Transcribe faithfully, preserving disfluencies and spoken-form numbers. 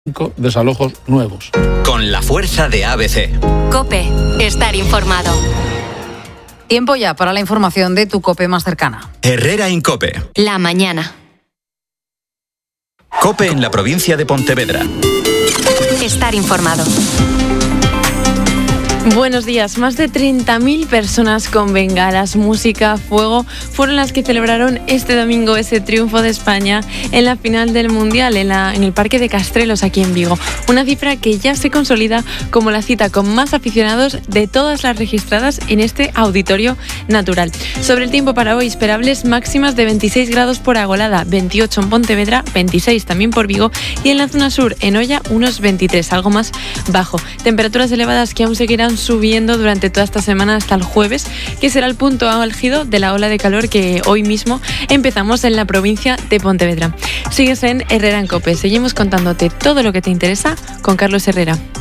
desalojos nuevos. Con la fuerza de A B C. COPE. Estar informado. Tiempo ya para la información de tu COPE más cercana. Herrera Incope. La mañana. COPE en la provincia de Pontevedra. Estar informado. Buenos días. Más de treinta mil personas con bengalas, música, fuego fueron las que celebraron este domingo ese triunfo de España en la final del Mundial en, la, en el Parque de Castrelos aquí en Vigo. Una cifra que ya se consolida como la cita con más aficionados de todas las registradas en este auditorio natural. Sobre el tiempo para hoy, esperables máximas de veintiséis grados por Agolada, veintiocho en Pontevedra, veintiséis también por Vigo y en la zona sur, en Oia, unos veintitrés, algo más bajo. Temperaturas elevadas que aún seguirán subiendo durante toda esta semana hasta el jueves, que será el punto álgido de la ola de calor que hoy mismo empezamos en la provincia de Pontevedra. Sigues en Herrera en COPE. Seguimos contándote todo lo que te interesa con Carlos Herrera.